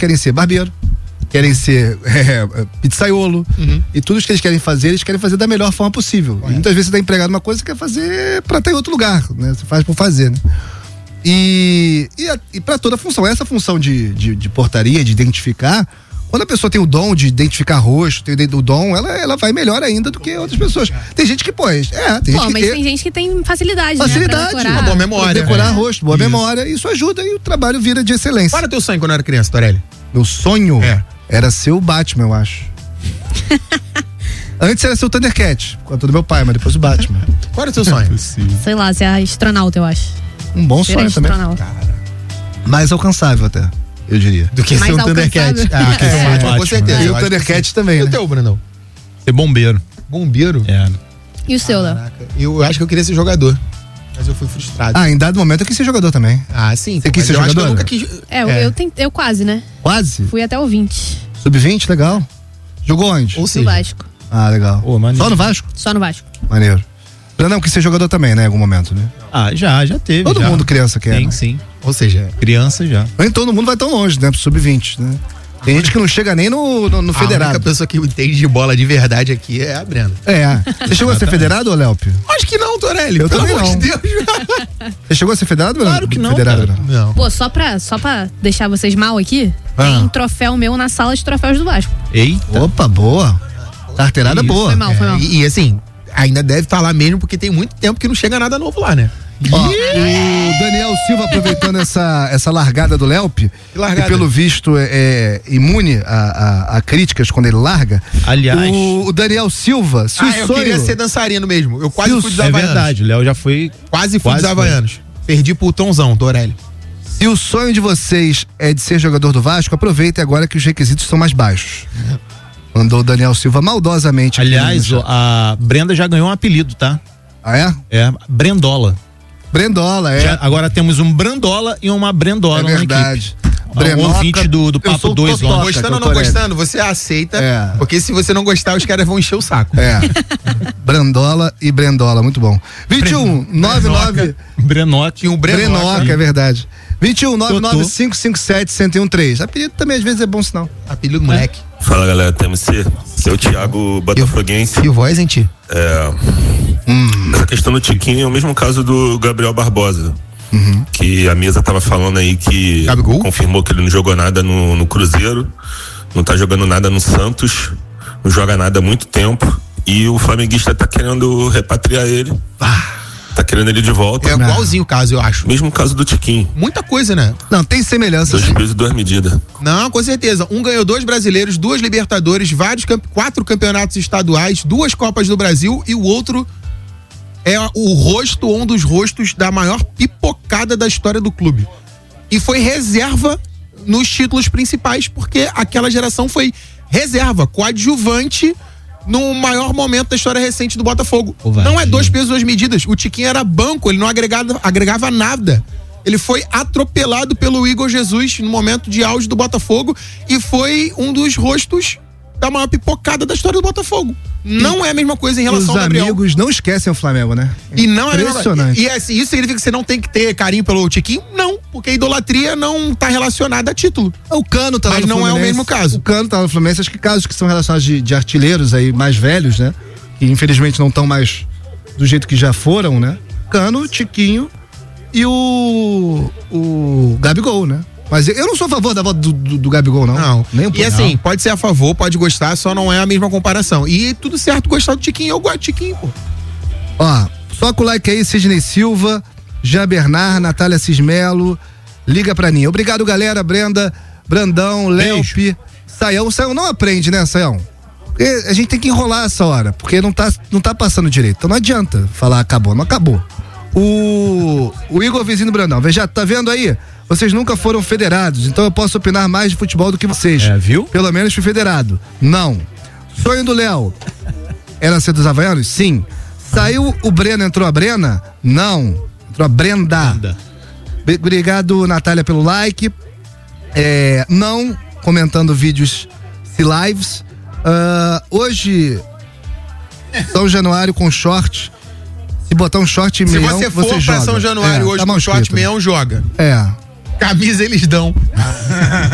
querem ser barbeiro, querem ser pizzaiolo, e tudo que eles querem fazer da melhor forma possível. E muitas vezes você tá empregado numa coisa, você quer fazer pra estar em outro lugar, né? Você faz por fazer, né? E pra toda função, essa função de portaria, de identificar, quando a pessoa tem o dom de identificar rosto, tem o dom, ela vai melhor ainda do que outras pessoas. Tem gente que, tem gente que tem facilidade, né? Uma boa memória. Decorar rosto, boa memória, isso ajuda e o trabalho vira de excelência. Qual era teu sonho quando era criança, Torelli? Meu sonho era ser o Batman, eu acho. Antes era ser o Thundercat, com a do meu pai, mas depois o Batman. Qual era o teu sonho? Sei lá, ser astronauta, eu acho. Um bom sonho também. Mais alcançável até, eu diria. Do que ser um Thundercat. Com certeza. E o Thundercat também, né? E o teu, Brandão? Ser bombeiro. Bombeiro? E o seu, Léo? Eu acho que eu queria ser jogador. Mas eu fui frustrado. Em dado momento eu quis ser jogador também. Sim. Você quis ser jogador? Eu nunca quis... Eu quase, né? Quase? Fui até o 20. Sub-20, legal. Jogou onde? Ou seja, no Vasco. Legal. Só no Vasco? Só no Vasco. Maneiro. Não, quis ser jogador também, né? Em algum momento, né? Já teve. Todo mundo criança quer. Sim, né? sim. Ou seja, criança já. Nem todo mundo vai tão longe, né? Pro Sub-20, né? Tem gente que não chega nem no federado. A única pessoa que entende de bola de verdade aqui é a Brenda. Você chegou a ser federado, ô Léopio? Acho que não, Torelli. Eu pelo também amor não. de Deus. Você chegou a ser federado? Claro que não, federado, cara. Não. Pô, só pra deixar vocês mal aqui, tem um troféu meu na sala de troféus do Vasco. Eita. Opa, boa. Carteirada boa. Foi mal. E assim, ainda deve estar lá mesmo, porque tem muito tempo que não chega nada novo lá, né? O Daniel Silva aproveitando essa largada do Léopio, que pelo visto é imune a críticas quando ele larga. Aliás, o Daniel Silva, eu queria ser dançarino mesmo. Eu quase fui dos Havaianos. É verdade, o Léo já foi. Quase fui dos Havaianos. Perdi pro Tonzão, Torelli. Se o sonho de vocês é de ser jogador do Vasco, aproveitem agora que os requisitos são mais baixos. Mandou o Daniel Silva maldosamente. Aliás, a Brenda já ganhou um apelido, tá? É Brendola. Brendola, agora temos um Brandola e uma Brendola na equipe. O ouvinte do Papo 2 gostando ou não gostando, você aceita, porque se você não gostar, os caras vão encher o saco. Brandola e Brendola, muito bom. 21 99 Brenoque. Brenoca, é verdade. 21 99 557 1013. Apelido também às vezes é bom sinal. Apelido do moleque. Fala, galera, TMC. Seu Thiago Botafoguense. E o voz, hein, Ti? Essa questão do Tiquinho é o mesmo caso do Gabriel Barbosa. Que a mesa tava falando aí que Gabigol? Confirmou que ele não jogou nada no Cruzeiro, não tá jogando nada no Santos, não joga nada há muito tempo, e o flamenguista tá querendo repatriar ele, tá querendo ele de volta. É igualzinho o caso, eu acho. Mesmo caso do Tiquinho. Muita coisa, né? Não, tem semelhança. 2 pesos e 2 medidas. Não, com certeza. Um ganhou 2 brasileiros, 2 Libertadores, 4 campeonatos estaduais, 2 Copas do Brasil, e o outro é o rosto, um dos rostos da maior pipocada da história do clube. E foi reserva nos títulos principais, porque aquela geração foi reserva, coadjuvante no maior momento da história recente do Botafogo. Não é 2 pesos, 2 medidas. O Tiquinho era banco, ele não agregava nada. Ele foi atropelado pelo Igor Jesus no momento de auge do Botafogo e foi um dos rostos da maior pipocada da história do Botafogo. Não é a mesma coisa em relação ao Gabriel. Os amigos não esquecem o Flamengo, né? E não é impressionante. E assim, isso significa que você não tem que ter carinho pelo Tiquinho? Não, porque a idolatria não tá relacionada a título. O Cano tá lá no Fluminense. Mas não é o mesmo caso. O Cano tá lá no Fluminense, acho que casos que são relacionados de artilheiros aí mais velhos, né? Que infelizmente não estão mais do jeito que já foram, né? Cano, Tiquinho e o Gabigol, né? Mas eu não sou a favor da volta do Gabigol, não. Não. Nem um pouco. E assim, pode ser a favor, pode gostar, só não é a mesma comparação. E tudo certo gostar do Tiquinho, eu gosto do Tiquinho, pô. Ó, só com o like aí, Sidney Silva, Jean Bernard, Natália Cismelo, liga pra mim. Obrigado, galera, Brenda, Brandão, Léopi, Saião. Saião não aprende, né, Saião? Porque a gente tem que enrolar essa hora, porque não tá passando direito. Então não adianta falar acabou, não acabou. O Igor Vizinho Brandão, já tá vendo aí? Vocês nunca foram federados, então eu posso opinar mais de futebol do que vocês. Viu? Pelo menos fui federado. Não. Sonho do Léo era ser dos Havaianos? Sim. Saiu o Breno, entrou a Brena? Não. Entrou a Brenda. Obrigado, Natália, pelo like. Não comentando vídeos e lives. Hoje, São Januário com short. Se botar um short e meião, se você for pra joga. São Januário hoje tá com short e meião, joga. É. Camisa eles dão.